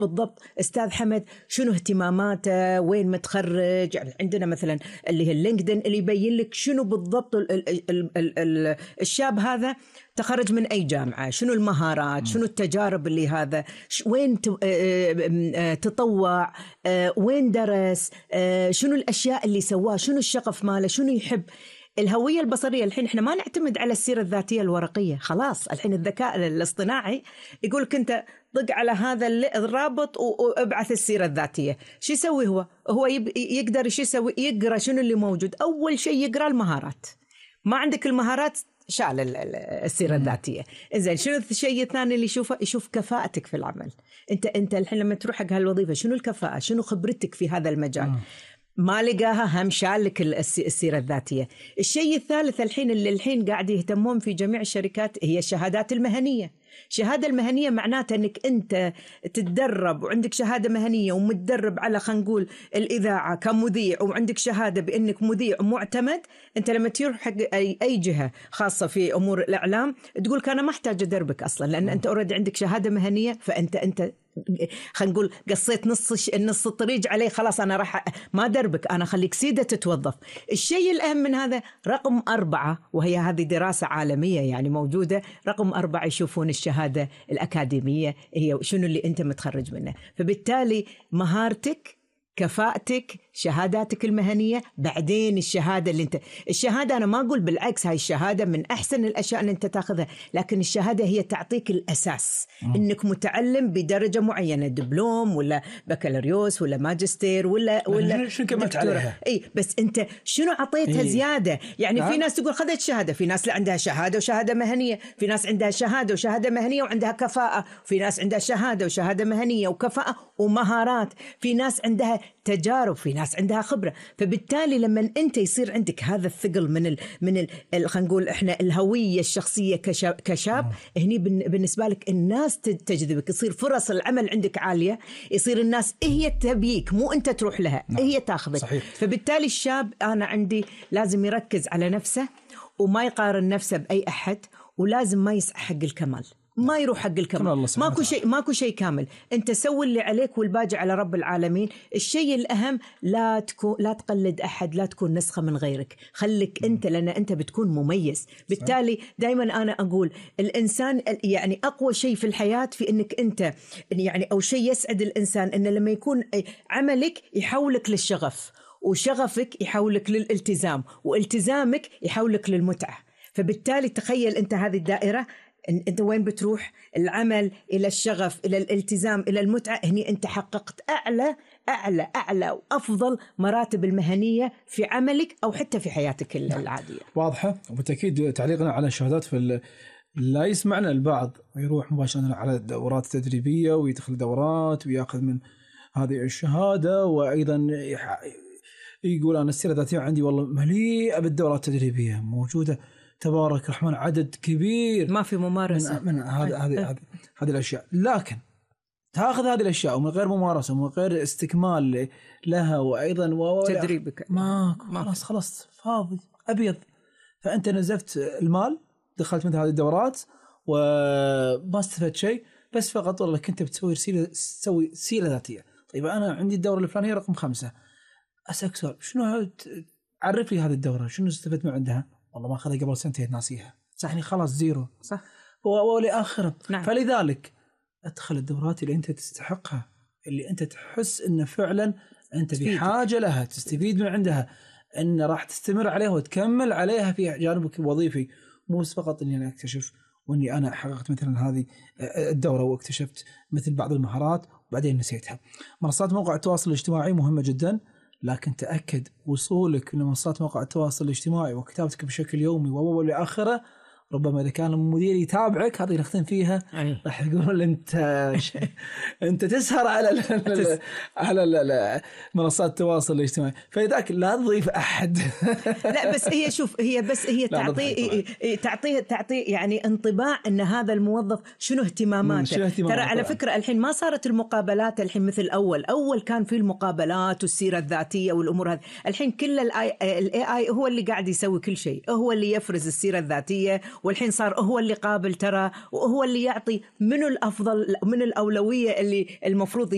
بالضبط أستاذ حمد شنو اهتماماته، وين متخرج. يعني عندنا مثلا اللي هي اللينكدين اللي يبين لك شنو بالضبط الشاب هذا تخرج من أي جامعة، شنو المهارات، شنو التجارب اللي هذا، وين تطوع، وين درس، شنو الأشياء اللي سواه، شنو الشغف ماله، شنو يحب. الهوية البصرية الحين احنا ما نعتمد على السيرة الذاتية الورقية، خلاص الحين الذكاء الاصطناعي يقولك انت ضق على هذا الرابط وابعث السيرة الذاتية. شو يسوي هو يقدر شو يسوي؟ يقرأ شنو اللي موجود. أول شيء يقرأ المهارات، ما عندك المهارات شال السيرة الذاتية. إذن شنو الشيء الثاني اللي يشوفه؟ يشوف كفاءتك في العمل. انت الحين لما تروح حق هالوظيفة شنو الكفاءة، شنو خبرتك في هذا المجال. ما لقاها هم شالك السيرة الذاتية. الشيء الثالث الحين اللي الحين قاعد يهتمون في جميع الشركات هي الشهادات المهنية. شهادة المهنية معناتها أنك أنت تتدرب وعندك شهادة مهنية ومتدرب على خلينا نقول الإذاعة كمذيع، وعندك شهادة بأنك مذيع معتمد. أنت لما تروح حق أي جهة خاصة في أمور الإعلام تقول أنا ما أحتاج أدربك أصلا، لأن أنت أوريدي عندك شهادة مهنية. فأنت خلينا نقول قصيت نص الطريق عليه، خلاص أنا راح ما دربك، أنا خليك سيدة تتوظف. الشيء الأهم من هذا رقم 4، وهي هذه دراسة عالمية يعني موجودة. رقم 4 يشوفون الشهادة الأكاديمية هي شنو اللي أنت متخرج منه. فبالتالي مهارتك، كفاءتك، شهاداتك المهنية، بعدين الشهادة اللي الشهادة أنا ما أقول بالعكس، هاي الشهادة من أحسن الأشياء اللي أنت تأخذها، لكن الشهادة هي تعطيك الأساس إنك متعلم بدرجة معينة، دبلوم ولا بكالوريوس ولا ماجستير ولا شنو كملت عليها. أي بس أنت شنو عطيتها زيادة. يعني في ناس تقول خذت شهادة، في ناس لا عندها شهادة وشهادة مهنية، في ناس عندها شهادة وشهادة مهنية وعندها كفاءة، في ناس عندها شهادة وشهادة مهنية وكفاءة ومهارات، في ناس عندها تجارب، في ناس عندها خبرة. فبالتالي لما أنت يصير عندك هذا الثقل من خلينا نقول إحنا الهوية الشخصية كشاب، هني بالنسبة لك الناس تجذبك، يصير فرص العمل عندك عالية، يصير الناس هي تبيك مو أنت تروح لها. هي تأخذك. صحيح. فبالتالي الشاب أنا عندي لازم يركز على نفسه وما يقارن نفسه بأي أحد، ولازم ما يسعى حق الكمال، ما يروح حق الكمال. ماكو شيء كامل. انت سوي اللي عليك والباقي على رب العالمين. الشيء الاهم لا تقلد احد، لا تكون نسخه من غيرك، خليك انت، لان انت بتكون مميز. بالتالي دائما انا اقول الانسان يعني اقوى شيء في الحياه في انك انت يعني او شيء يسعد الانسان ان لما يكون عملك يحولك للشغف، وشغفك يحولك للالتزام، والتزامك يحولك للمتعه. فبالتالي تخيل انت هذه الدائره، أنت وين بتروح؟ العمل إلى الشغف إلى الالتزام إلى المتعة. هني أنت حققت أعلى وأفضل مراتب المهنية في عملك أو حتى في حياتك العادية. واضحة. وبالتأكيد تعليقنا على الشهادات لا يسمعنا البعض ويروح مباشرة على الدورات التدريبية ويدخل دورات ويأخذ من هذه الشهادة، وأيضا يقول أنا السيرة الذاتية عندي والله مليئة بالدورات التدريبية موجودة تبارك الرحمن، عدد كبير، ما في ممارسة من هذه الأشياء. لكن تأخذ هذه الأشياء ومن غير ممارسة ومن غير استكمال لها، وأيضا تدريبك خلاص فاضي أبيض. فأنت نزفت المال، دخلت مثل هذه الدورات وما استفدت شيء، بس فقط والله كنت بتسوي سيرة ذاتية. طيب أنا عندي الدورة الفلانية رقم 5، أسألك سؤال، شنو عرف لي هذه الدورة، شنو استفدت من عندها؟ والله ما أخذها قبل سنتين ناسيها. صح، يعني خلاص زيرو. صح. ولآخره. نعم. فلذلك أدخل الدورات اللي أنت تستحقها، اللي أنت تحس إن فعلا أنت بحاجة لها، تستفيد من عندها، إن راح تستمر عليها وتكمل عليها في جانبك الوظيفي. مو فقط إني أنا أكتشف وإني أنا حققت مثلا هذه الدورة واكتشفت مثل بعض المهارات وبعدين نسيتها. منصات موقع التواصل الاجتماعي مهمة جدا، لكن تأكد وصولك لمنصات موقع التواصل الاجتماعي وكتابتك بشكل يومي والآخرة. ربما إذا كان المدير يتابعك هذه نختم فيها، راح يقول أنت تسهر على منصات التواصل الاجتماعي، فإذاك لا تضيف أحد. لا بس هي شوف، هي تعطي يعني انطباع أن هذا الموظف شنو اهتماماته. ترى على فكرة الحين ما صارت المقابلات الحين مثل أول كان في المقابلات والسيرة الذاتية والأمور هذه. الحين كل ال AI هو اللي قاعد يسوي كل شيء، هو اللي يفرز السيرة الذاتية، والحين صار هو اللي قابل ترى، وهو اللي يعطي منو الأفضل، من الأولوية اللي المفروض